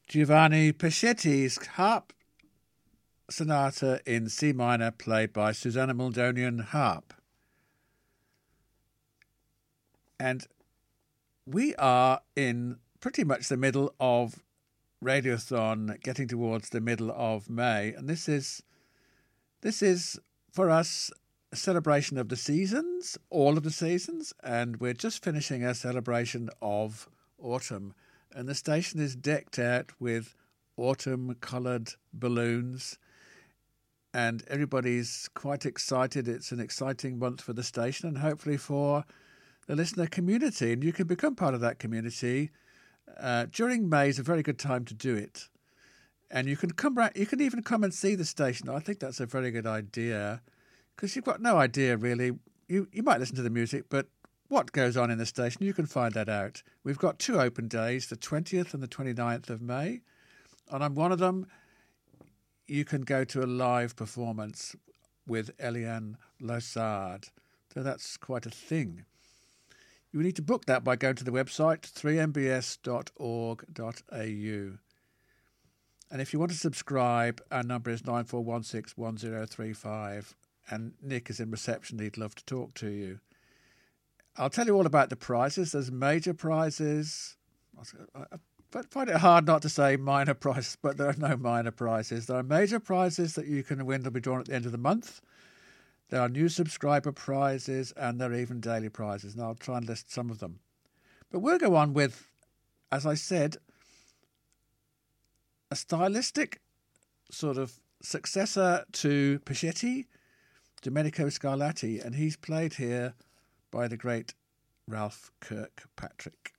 Giovanni Pescetti's harp sonata in C minor, played by Susanna Muldonian harp. And we are in pretty much the middle of Radiothon, getting towards the middle of May, and this is for us a celebration of the seasons, all of the seasons, and we're just finishing a celebration of autumn, and the station is decked out with autumn-coloured balloons, and everybody's quite excited. It's an exciting month for the station and hopefully for the listener community, and you can become part of that community. During May is a very good time to do it, and you can come round, you can even come and see the station. I think that's a very good idea, because you've got no idea really. You might listen to the music, but what goes on in the station, you can find that out. We've got 2 open days, the 20th and the 29th of May, and on one of them you can go to a live performance with Eliane Losard. So that's quite a thing. You need to book that by going to the website 3mbs.org.au. And if you want to subscribe, our number is 94161035, and Nick is in reception. He'd love to talk to you. I'll tell you all about the prizes. There's major prizes. I find it hard not to say minor prizes, but there are no minor prizes. There are major prizes that you can win. They'll be drawn at the end of the month. There are new subscriber prizes, and there are even daily prizes, and I'll try and list some of them. But we'll go on with, as I said, a stylistic sort of successor to Pescetti, Domenico Scarlatti, and he's played here by the great Ralph Kirkpatrick.